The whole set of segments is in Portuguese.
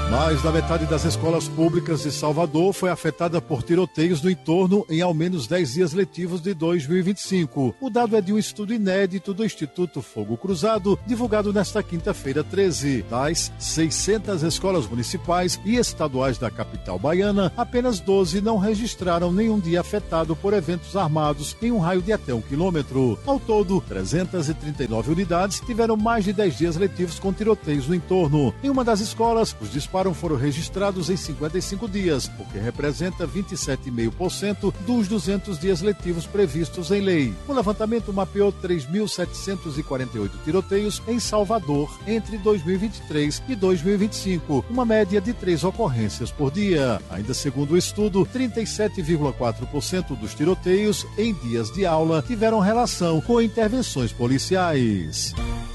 Mais da metade das escolas públicas de Salvador foi afetada por tiroteios no entorno em ao menos 10 dias letivos de 2025. O dado é de um estudo inédito do Instituto Fogo Cruzado, divulgado nesta quinta-feira 13. Das 600 escolas municipais e estaduais da capital baiana, apenas 12 não registraram nenhum dia afetado por eventos armados em um raio de até 1 quilômetro. Ao todo, 339 unidades tiveram mais de 10 dias letivos com tiroteios no entorno. Em uma das escolas, os disparos foram registrados em 55 dias, o que representa 27,5% dos 200 dias letivos previstos em lei. O levantamento mapeou 3.748 tiroteios em Salvador entre 2023 e 2025, uma média de 3 ocorrências por dia. Ainda segundo o estudo, 37,4% dos tiroteios em dias de aula tiveram relação com intervenções policiais.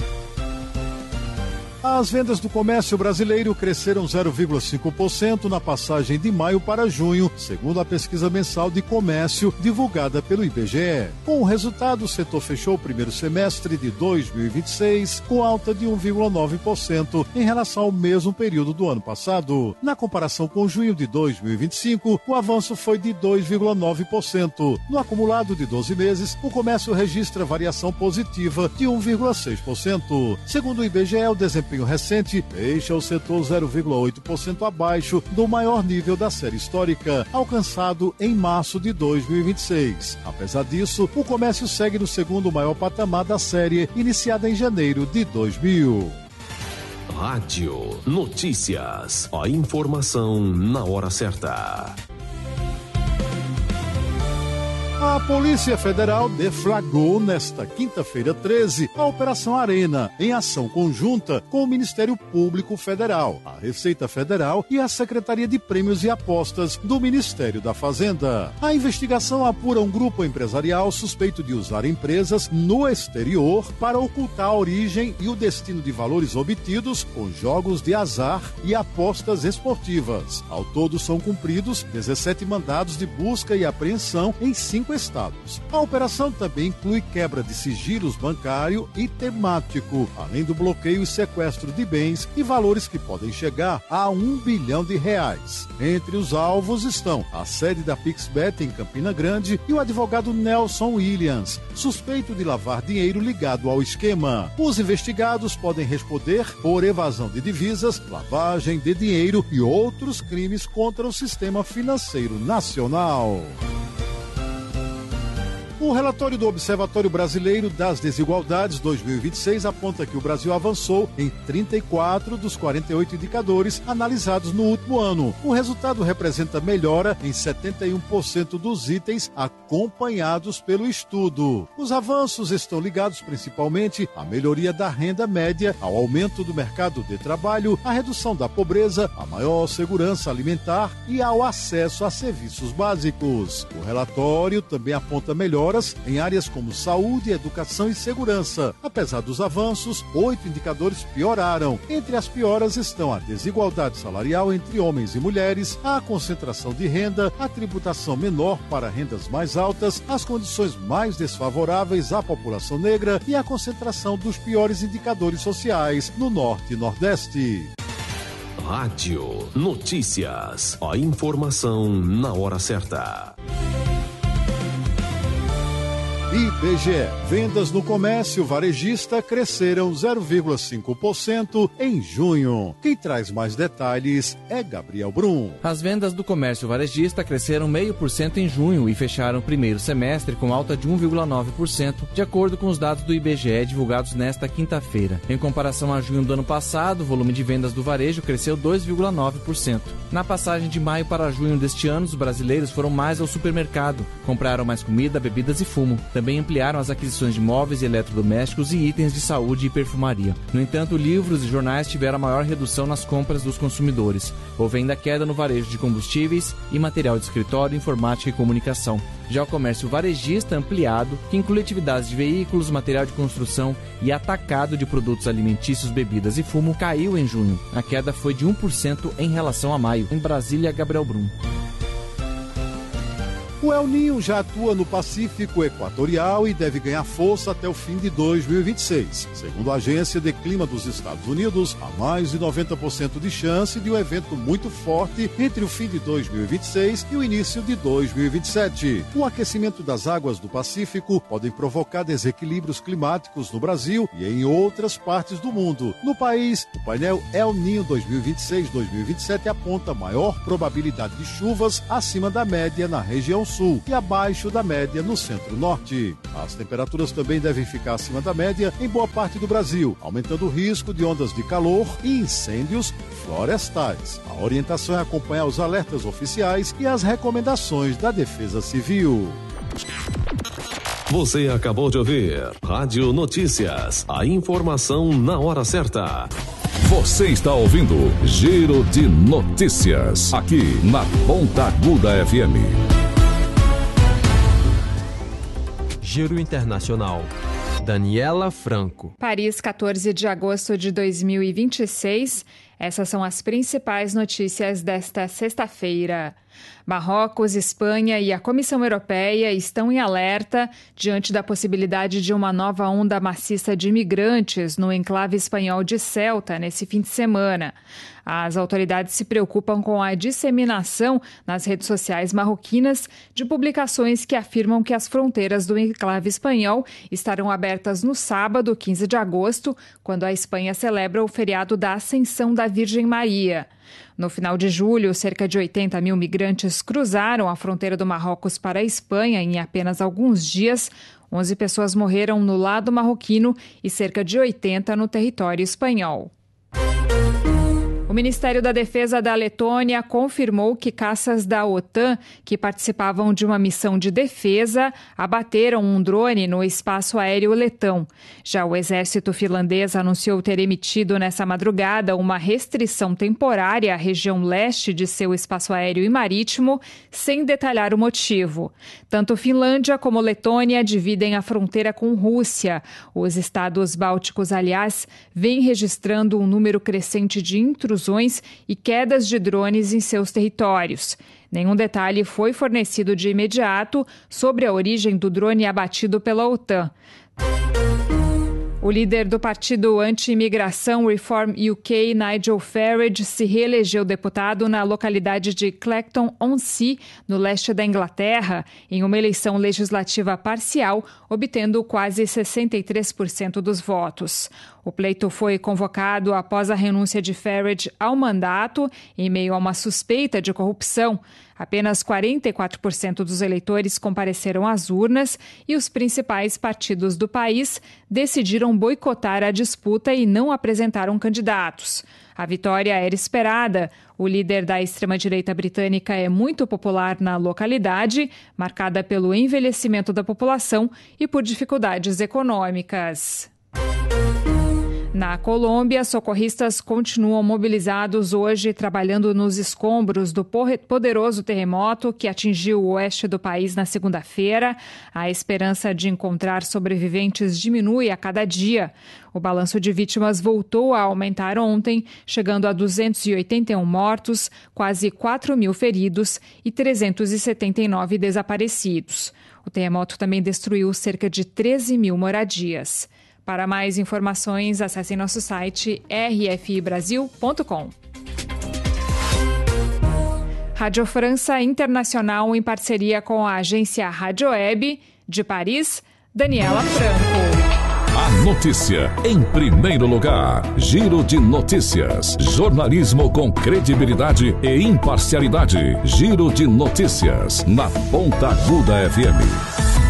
As vendas do comércio brasileiro cresceram 0,5% na passagem de maio para junho, segundo a pesquisa mensal de comércio divulgada pelo IBGE. Com o resultado, o setor fechou o primeiro semestre de 2026 com alta de 1,9% em relação ao mesmo período do ano passado. Na comparação com junho de 2025, o avanço foi de 2,9%. No acumulado de 12 meses, o comércio registra variação positiva de 1,6%. Segundo o IBGE, o desempenho recente deixa o setor 0,8% abaixo do maior nível da série histórica, alcançado em março de 2026. Apesar disso, o comércio segue no segundo maior patamar da série, iniciada em janeiro de 2000. Rádio Notícias. A informação na hora certa. A Polícia Federal deflagrou nesta quinta-feira 13 a Operação Arena, em ação conjunta com o Ministério Público Federal, a Receita Federal e a Secretaria de Prêmios e Apostas do Ministério da Fazenda. A investigação apura um grupo empresarial suspeito de usar empresas no exterior para ocultar a origem e o destino de valores obtidos com jogos de azar e apostas esportivas. Ao todo são cumpridos 17 mandados de busca e apreensão em 5 estados. A operação também inclui quebra de sigilos bancário e temático, além do bloqueio e sequestro de bens e valores que podem chegar a R$1 bilhão. Entre os alvos estão a sede da PixBet em Campina Grande e o advogado Nelson Williams, suspeito de lavar dinheiro ligado ao esquema. Os investigados podem responder por evasão de divisas, lavagem de dinheiro e outros crimes contra o sistema financeiro nacional. O relatório do Observatório Brasileiro das Desigualdades 2026 aponta que o Brasil avançou em 34 dos 48 indicadores analisados no último ano. O resultado representa melhora em 71% dos itens acompanhados pelo estudo. Os avanços estão ligados principalmente à melhoria da renda média, ao aumento do mercado de trabalho, à redução da pobreza, à maior segurança alimentar e ao acesso a serviços básicos. O relatório também aponta melhoras em áreas como saúde, educação e segurança. Apesar dos avanços, 8 indicadores pioraram. Entre as pioras estão a desigualdade salarial entre homens e mulheres, a concentração de renda, a tributação menor para rendas mais altas, as condições mais desfavoráveis à população negra e a concentração dos piores indicadores sociais no Norte e Nordeste. Rádio Notícias. A informação na hora certa. IBGE. Vendas no comércio varejista cresceram 0,5% em junho. Quem traz mais detalhes é Gabriel Brum. As vendas do comércio varejista cresceram 0,5% em junho e fecharam o primeiro semestre com alta de 1,9%, de acordo com os dados do IBGE divulgados nesta quinta-feira. Em comparação a junho do ano passado, o volume de vendas do varejo cresceu 2,9%. Na passagem de maio para junho deste ano, os brasileiros foram mais ao supermercado, compraram mais comida, bebidas e fumo. Também ampliaram as aquisições de móveis e eletrodomésticos e itens de saúde e perfumaria. No entanto, livros e jornais tiveram a maior redução nas compras dos consumidores. Houve ainda queda no varejo de combustíveis e material de escritório, informática e comunicação. Já o comércio varejista ampliado, que inclui atividades de veículos, material de construção e atacado de produtos alimentícios, bebidas e fumo, caiu em junho. A queda foi de 1% em relação a maio. Em Brasília, Gabriel Brum. O El Niño já atua no Pacífico Equatorial e deve ganhar força até o fim de 2026. Segundo a Agência de Clima dos Estados Unidos, há mais de 90% de chance de um evento muito forte entre o fim de 2026 e o início de 2027. O aquecimento das águas do Pacífico pode provocar desequilíbrios climáticos no Brasil e em outras partes do mundo. No país, o painel El Niño 2026-2027 aponta maior probabilidade de chuvas acima da média na região sul e abaixo da média no centro-norte. As temperaturas também devem ficar acima da média em boa parte do Brasil, aumentando o risco de ondas de calor e incêndios florestais. A orientação é acompanhar os alertas oficiais e as recomendações da Defesa Civil. Você acabou de ouvir Rádio Notícias, a informação na hora certa. Você está ouvindo Giro de Notícias, aqui na Ponta Aguda FM. Giro Internacional. Daniela Franco. Paris, 14 de agosto de 2026. Essas são as principais notícias desta sexta-feira. Marrocos, Espanha e a Comissão Europeia estão em alerta diante da possibilidade de uma nova onda maciça de imigrantes no enclave espanhol de Ceuta nesse fim de semana. As autoridades se preocupam com a disseminação nas redes sociais marroquinas de publicações que afirmam que as fronteiras do enclave espanhol estarão abertas no sábado, 15 de agosto, quando a Espanha celebra o feriado da Ascensão da Virgem Maria. No final de julho, cerca de 80 mil migrantes cruzaram a fronteira do Marrocos para a Espanha em apenas alguns dias. 11 pessoas morreram no lado marroquino e cerca de 80 no território espanhol. O Ministério da Defesa da Letônia confirmou que caças da OTAN, que participavam de uma missão de defesa, abateram um drone no espaço aéreo letão. Já o exército finlandês anunciou ter emitido nessa madrugada uma restrição temporária à região leste de seu espaço aéreo e marítimo, sem detalhar o motivo. Tanto Finlândia como Letônia dividem a fronteira com Rússia. Os estados bálticos, aliás, vêm registrando um número crescente de intrusões e quedas de drones em seus territórios. Nenhum detalhe foi fornecido de imediato sobre a origem do drone abatido pela OTAN. O líder do partido anti-imigração Reform UK, Nigel Farage, se reelegeu deputado na localidade de Clacton-on-Sea, no leste da Inglaterra, em uma eleição legislativa parcial, obtendo quase 63% dos votos. O pleito foi convocado após a renúncia de Farage ao mandato, em meio a uma suspeita de corrupção. Apenas 44% dos eleitores compareceram às urnas e os principais partidos do país decidiram boicotar a disputa e não apresentaram candidatos. A vitória era esperada. O líder da extrema-direita britânica é muito popular na localidade, marcada pelo envelhecimento da população e por dificuldades econômicas. Na Colômbia, socorristas continuam mobilizados hoje, trabalhando nos escombros do poderoso terremoto que atingiu o oeste do país na segunda-feira. A esperança de encontrar sobreviventes diminui a cada dia. O balanço de vítimas voltou a aumentar ontem, chegando a 281 mortos, quase 4 mil feridos e 379 desaparecidos. O terremoto também destruiu cerca de 13 mil moradias. Para mais informações, acesse nosso site rfibrasil.com. Rádio França Internacional, em parceria com a agência Rádio Web, de Paris, Daniela Franco. A notícia em primeiro lugar. Giro de Notícias. Jornalismo com credibilidade e imparcialidade. Giro de Notícias na Ponta Aguda FM.